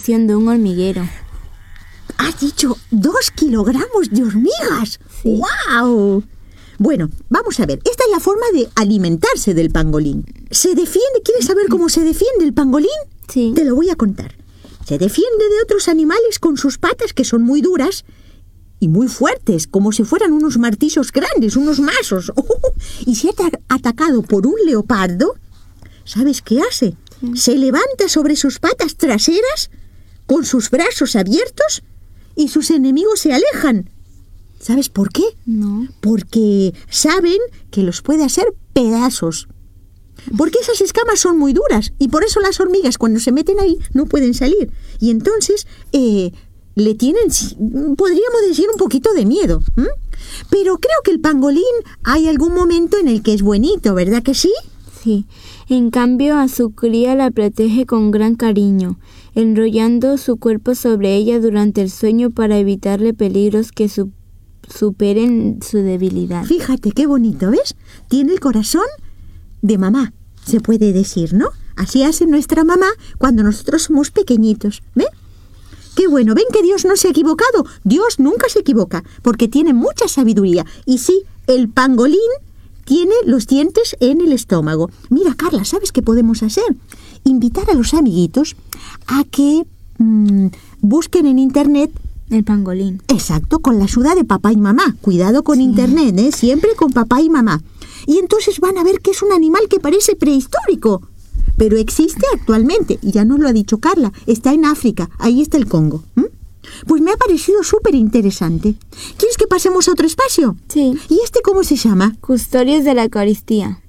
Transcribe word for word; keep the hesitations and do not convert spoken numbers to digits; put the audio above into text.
dimensión de un hormiguero. ¿Has dicho dos kilogramos de hormigas? Sí. ¡Guau! Bueno, vamos a ver. Esta es la forma de alimentarse del pangolín. ¿Se defiende? ¿Quieres saber cómo se defiende el pangolín? Sí. Te lo voy a contar. Se defiende de otros animales con sus patas, que son muy duras y muy fuertes, como si fueran unos martillos grandes, unos mazos. Y si es atacado por un leopardo, ¿sabes qué hace? Sí. Se levanta sobre sus patas traseras, con sus brazos abiertos, y sus enemigos se alejan. ¿Sabes por qué? No. Porque saben que los puede hacer pedazos. Porque esas escamas son muy duras y por eso las hormigas cuando se meten ahí no pueden salir. Y entonces eh, le tienen, podríamos decir, un poquito de miedo. ¿m? Pero creo que el pangolín hay algún momento en el que es buenito, ¿verdad que sí? Sí. En cambio, a su cría la protege con gran cariño, enrollando su cuerpo sobre ella durante el sueño para evitarle peligros que su, superen su debilidad. Fíjate qué bonito, ¿ves? Tiene el corazón de mamá, se puede decir, ¿no? Así hace nuestra mamá cuando nosotros somos pequeñitos, ¿ve? Qué bueno, ¿ven que Dios no se ha equivocado? Dios nunca se equivoca, porque tiene mucha sabiduría. Y sí, el pangolín tiene los dientes en el estómago. Mira, Carla, ¿sabes qué podemos hacer? Invitar a los amiguitos a que mmm, busquen en internet el pangolín. Exacto, con la ayuda de papá y mamá. Cuidado con sí. internet, ¿eh? Siempre con papá y mamá. Y entonces van a ver que es un animal que parece prehistórico, pero existe actualmente, y ya nos lo ha dicho Carla, está en África, ahí está el Congo. ¿Mm? Pues me ha parecido súper interesante. ¿Quieres que pasemos a otro espacio? Sí. ¿Y este cómo se llama? Custodios de la Eucaristía.